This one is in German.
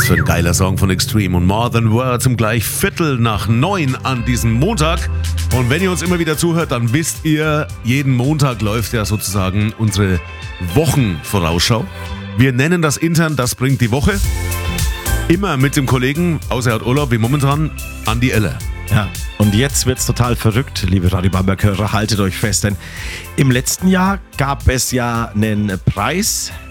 für ein geiler Song von Extreme und More Than Words um gleich 8:45 an diesem Montag. Und wenn ihr uns immer wieder zuhört, dann wisst ihr, jeden Montag läuft ja sozusagen unsere Wochenvorausschau. Wir nennen das intern, das bringt die Woche. Immer mit dem Kollegen, außer er hat Urlaub, wie momentan, Andi Eller. Ja, und jetzt wird's total verrückt, liebe Radio Bamberg-Hörer, haltet euch fest, denn im letzten Jahr gab es ja einen Preis